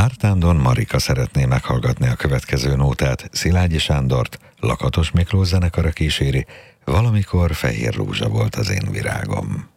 Mártándon Marika szeretné meghallgatni a következő nótát, Szilágyi Sándort Lakatos Miklós zenekara kíséri, Valamikor fehér rózsa volt az én virágom.